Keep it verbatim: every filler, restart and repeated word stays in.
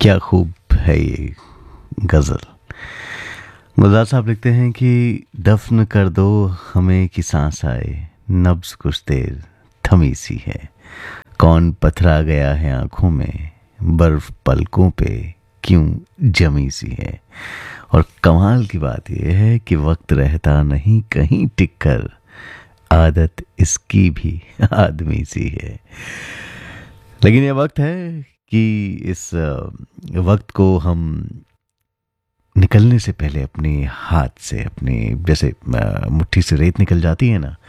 क्या खूब है ये गज़ल। गुलजार साहब लिखते हैं कि दफन कर दो हमें कि सांस आए, नब्ज कुछ देर थमी सी है। कौन पथरा गया है आंखों में, बर्फ पलकों पे क्यों जमी सी है। और कमाल की बात यह है कि वक्त रहता नहीं कहीं टिक कर, आदत इसकी भी आदमी सी है। लेकिन ये वक्त है कि इस अ, वक्त को हम निकलने से पहले अपने हाथ से, अपने जैसे अ, मुट्ठी से रेत निकल जाती है ना,